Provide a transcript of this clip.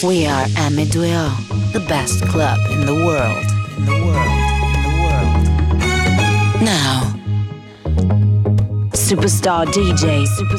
We are Amedweo, the best club in the world. In the world. In the world. Now, superstar DJ